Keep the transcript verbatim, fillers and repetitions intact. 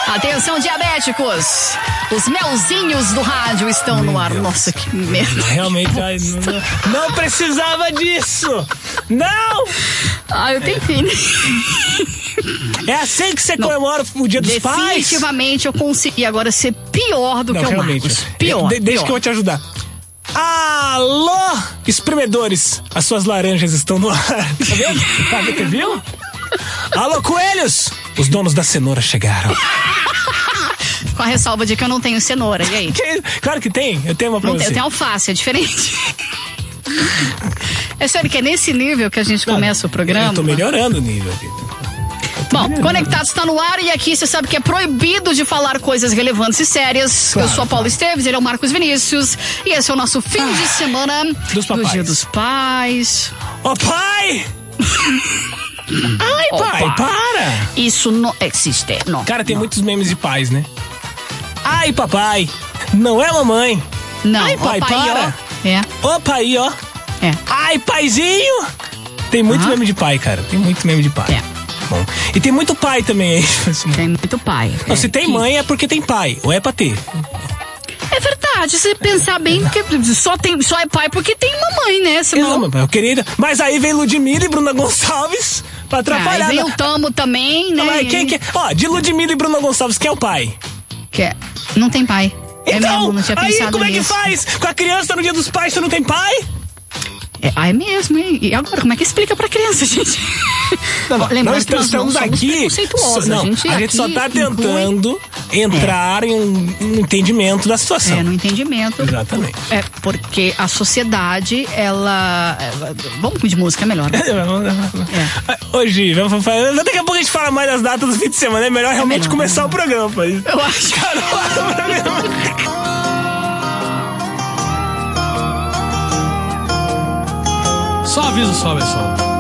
Atenção, diabéticos. Os melzinhos do rádio estão Meu no ar. Deus. Nossa, que merda. Realmente, ai, não, não precisava disso. Não! Ah, eu tentei. É assim que você não. comemora o Dia dos Definitivamente, Pais? Definitivamente eu consegui agora ser pior do não, que o realmente. Marcos. Pior. De, deixa pior. que eu vou te ajudar. Alô, espremedores. As suas laranjas estão no ar. Tá vendo? Tá vendo? Viu? Alô, coelhos. Os donos da cenoura chegaram. Com a ressalva de que eu não tenho cenoura, e aí? Que, claro que tem, eu tenho uma pra não você. Eu tenho alface, é diferente. É sério que é nesse nível que a gente não, começa o programa? Eu tô melhorando o nível aqui. Bom, Conectados está no ar e aqui você sabe que é proibido de falar coisas relevantes e sérias. Claro, eu sou a Paula Esteves, ele é o Marcos Vinícius e esse é o nosso fim ah, de semana dos do Dia dos Pais. Ô oh, pai! Ai, oh, pai, pai, para! Isso não existe, não. Cara, tem não. muitos memes de pais, né? Ai, papai, não é mamãe. Não, ai, pai, pai, para. Ó. É. Ô, pai, ó. É. Ai, paizinho. Tem muito ah. meme de pai, cara. Tem muito meme de pai. É. Bom. E tem muito pai também aí. Tem muito pai. Não, é. se tem mãe é porque tem pai, ou é pra ter. É verdade, se você pensar bem, porque só, tem, só é pai porque tem mamãe, né? Senão... Não, meu querido. Mas aí vem Ludmilla e Bruna Gonçalves pra atrapalhar. Ah, aí vem o Tamo também, né? Não, quem, quem, ó, de Ludmilla e Bruna Gonçalves, quem é o pai? Que é? Não tem pai. Então, é mesmo, não tinha aí pensado como é que nisso. faz? Com a criança no Dia dos Pais, você não tem pai? É, ah, é mesmo, hein? E agora, como é que explica pra criança, gente? Não, não, Lembrando nós que nós estamos não aqui. So, não, a gente, a gente só tá tentando inclui... entrar é. em um, um entendimento da situação. É, no entendimento. Exatamente. É, porque a sociedade, ela. Vamos de música, é melhor. Né? é. Hoje, vamos falar. Daqui a pouco a gente fala mais das datas do fim de semana. É melhor realmente é melhor, começar é o programa, pai. Eu acho. Só aviso só, pessoal.